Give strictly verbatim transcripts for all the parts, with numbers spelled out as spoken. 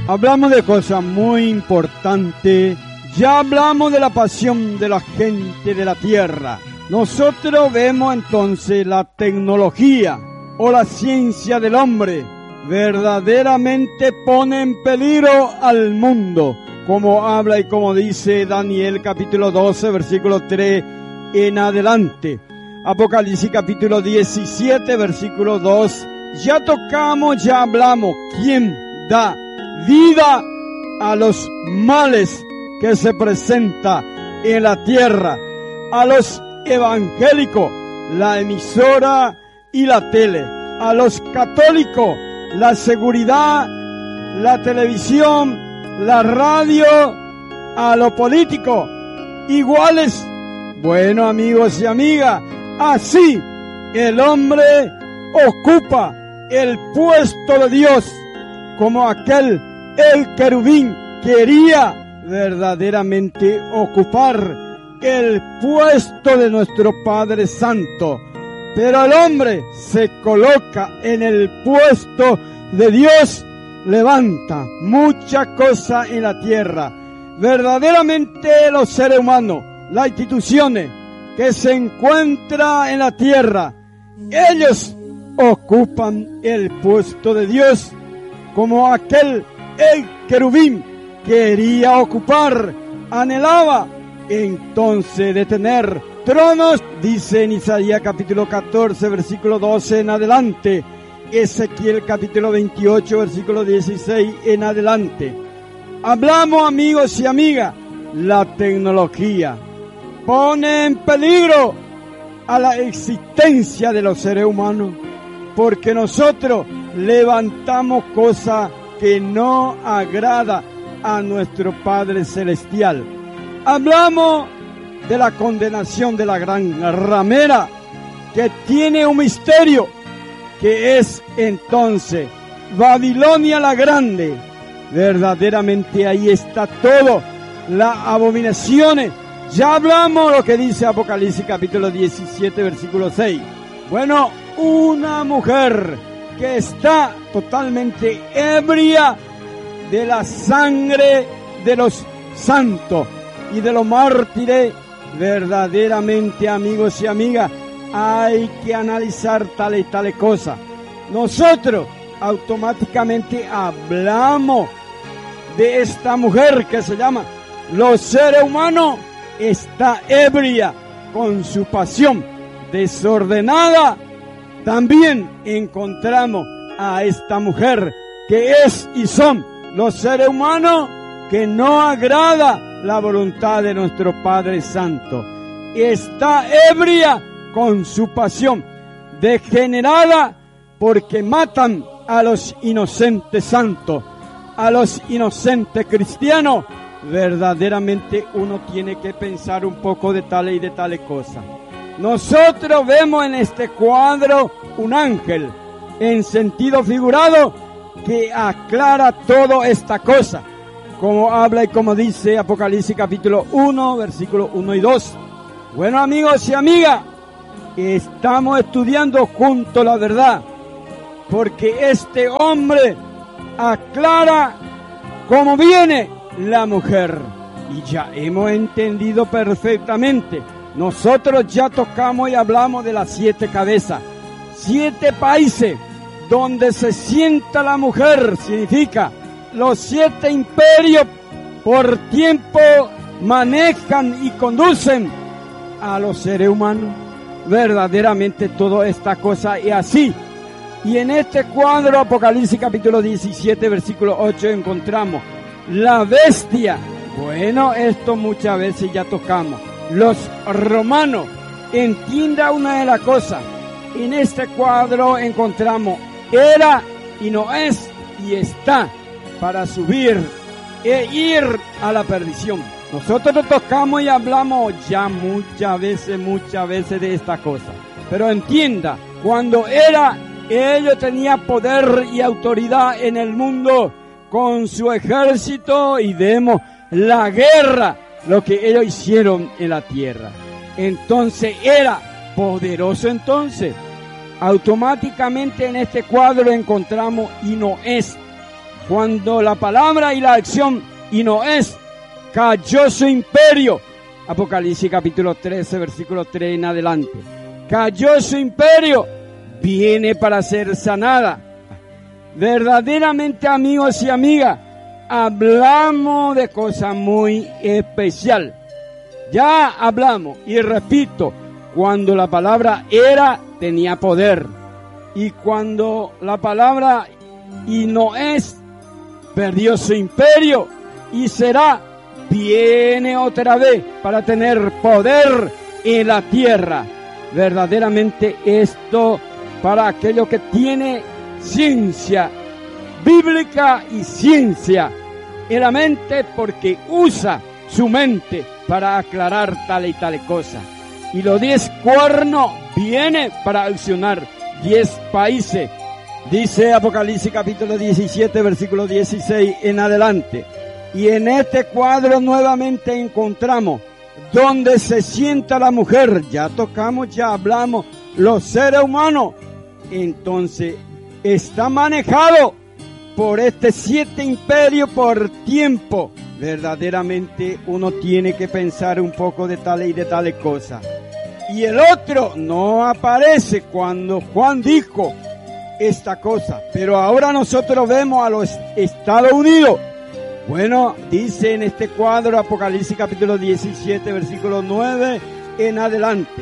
hablamos de cosas muy importantes. Ya hablamos de la pasión de la gente de la tierra. Nosotros vemos entonces la tecnología o la ciencia del hombre verdaderamente pone en peligro al mundo, como habla y como dice Daniel capítulo doce, versículo tres en adelante. Apocalipsis capítulo diecisiete, versículo dos. Ya tocamos, ya hablamos. ¿Quién da vida a los males que se presenta en la tierra? A los evangélicos, la emisora y la tele. A los católicos, la seguridad, la televisión, la radio. A los políticos, iguales. Bueno, amigos y amigas, así el hombre ocupa el puesto de Dios, como aquel, el querubín, quería verdaderamente ocupar el puesto de nuestro Padre Santo. Pero el hombre se coloca en el puesto de Dios, levanta muchas cosas en la tierra. Verdaderamente los seres humanos, las instituciones que se encuentran en la tierra, ellos ocupan el puesto de Dios, como aquel, el querubín, quería ocupar, anhelaba entonces de tener tronos, dice en Isaías capítulo catorce, versículo doce en adelante, Ezequiel capítulo veintiocho, versículo dieciséis en adelante. Hablamos, amigos y amigas, la tecnología pone en peligro a la existencia de los seres humanos, porque nosotros levantamos cosas que no agrada a nuestro Padre Celestial. Hablamos de la condenación de la gran ramera, que tiene un misterio, que es entonces Babilonia la Grande. Verdaderamente ahí está todo, las abominaciones. Ya hablamos lo que dice Apocalipsis capítulo diecisiete, versículo seis. Bueno, una mujer que está totalmente ebria de la sangre de los santos y de los mártires. Verdaderamente, amigos y amigas, hay que analizar tales y tales cosas. Nosotros automáticamente hablamos de esta mujer que se llama los seres humanos. Está ebria con su pasión desordenada. También encontramos a esta mujer que es y son los seres humanos que no agrada la voluntad de nuestro Padre Santo. Está ebria con su pasión degenerada, porque matan a los inocentes santos, a los inocentes cristianos. Verdaderamente uno tiene que pensar un poco de tales y de tales cosas. Nosotros vemos en este cuadro un ángel en sentido figurado que aclara toda esta cosa, como habla y como dice Apocalipsis capítulo uno, versículos uno y dos. Bueno, amigos y amigas, estamos estudiando juntos la verdad, porque este hombre aclara cómo viene la mujer, y ya hemos entendido perfectamente. Nosotros ya tocamos y hablamos de las siete cabezas, siete países donde se sienta la mujer. Significa los siete imperios por tiempo manejan y conducen a los seres humanos. Verdaderamente toda esta cosa es así. Y en este cuadro, Apocalipsis capítulo diecisiete, versículo ocho, encontramos la bestia. Bueno, esto muchas veces ya tocamos. Los romanos. Entienda una de las cosas. En este cuadro encontramos era y no es y está para subir e ir a la perdición. Nosotros tocamos y hablamos ya muchas veces, muchas veces de esta cosa. Pero entienda, cuando era, ellos tenían poder y autoridad en el mundo con su ejército, y vemos la guerra, lo que ellos hicieron en la tierra. Entonces era poderoso. Entonces automáticamente en este cuadro encontramos y no es. cuando la palabra y la acción y no es, cayó su imperio. Apocalipsis capítulo trece, versículo tres en adelante. Cayó su imperio, viene para ser sanada. Verdaderamente, amigos y amigas, hablamos de cosas muy especial. Ya hablamos, y repito, cuando la palabra era, tenía poder. Y cuando la palabra y no es, perdió su imperio y será, viene otra vez para tener poder en la tierra. Verdaderamente esto para aquello que tiene ciencia bíblica y ciencia en la mente, porque usa su mente para aclarar tal y tal cosa. Y los diez cuernos viene para accionar diez países. Dice Apocalipsis capítulo diecisiete, versículo dieciséis en adelante. Y en este cuadro nuevamente encontramos donde se sienta la mujer. Ya tocamos, ya hablamos, los seres humanos. Entonces, está manejado por este siete imperio por tiempo. Verdaderamente uno tiene que pensar un poco de tales y de tales cosas. Y el otro no aparece cuando Juan dijo esta cosa. Pero ahora nosotros vemos a los Estados Unidos. Bueno, dice en este cuadro Apocalipsis capítulo diecisiete, versículo nueve en adelante.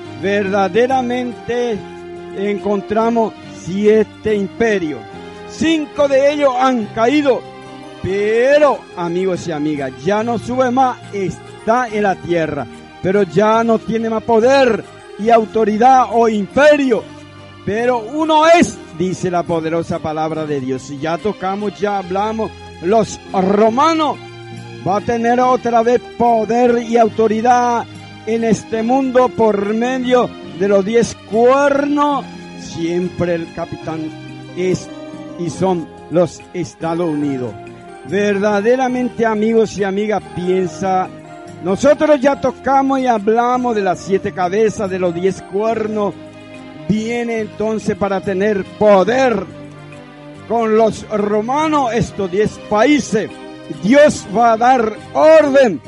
Verdaderamente encontramos siete imperios. Cinco de ellos han caído. Pero, amigos y amigas, ya no sube más, está en la tierra. Pero ya no tiene más poder y autoridad o imperio. Pero uno es, dice la poderosa palabra de Dios. Y ya tocamos, ya hablamos, los romanos va a tener otra vez poder y autoridad en este mundo por medio de los diez cuernos. Siempre el capitán es y son los Estados Unidos. Verdaderamente, amigos y amigas, piensa, nosotros ya tocamos y hablamos de las siete cabezas, de los diez cuernos. Viene entonces para tener poder con los romanos, estos diez países. Dios va a dar orden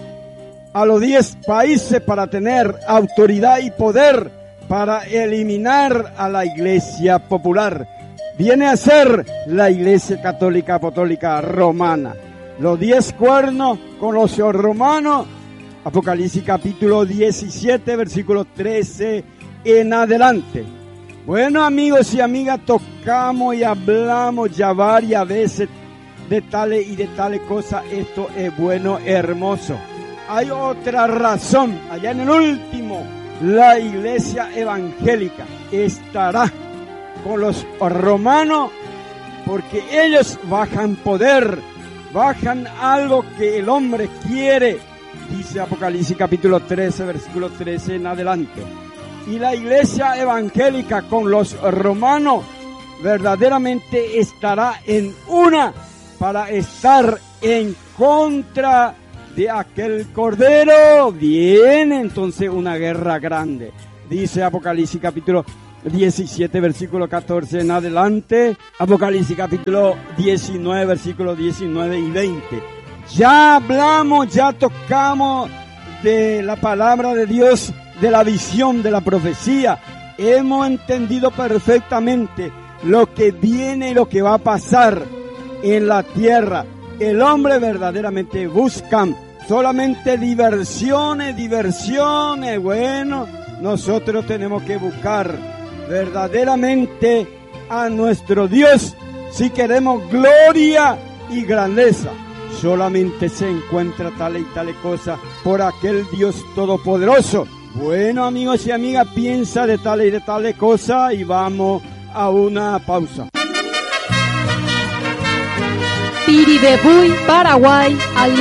a los diez países para tener autoridad y poder para eliminar a la iglesia popular. Viene a ser la iglesia católica apostólica romana. Los diez cuernos con los romanos. Apocalipsis capítulo diecisiete, versículo trece en adelante. Bueno, amigos y amigas, tocamos y hablamos ya varias veces de tales y de tales cosas. Esto es bueno, hermoso. Hay otra razón. Allá en el último, la iglesia evangélica estará con los romanos, porque ellos bajan poder, bajan algo que el hombre quiere, dice Apocalipsis capítulo trece, versículo trece en adelante. Y la iglesia evangélica con los romanos verdaderamente estará en una para estar en contra de aquel cordero. Viene entonces una guerra grande, dice Apocalipsis capítulo diecisiete, versículo catorce en adelante. Apocalipsis capítulo diecinueve, versículos diecinueve y veinte. Ya hablamos, ya tocamos de la palabra de Dios, de la visión, de la profecía. Hemos entendido perfectamente lo que viene y lo que va a pasar en la tierra. El hombre verdaderamente busca solamente diversiones, diversiones. Bueno, nosotros tenemos que buscar verdaderamente a nuestro Dios si queremos gloria y grandeza. Solamente se encuentra tal y tal cosa por aquel Dios todopoderoso. Bueno, amigos y amigas, piensa de tal y de tal cosa y vamos a una pausa. Piribebuy, Paraguay, al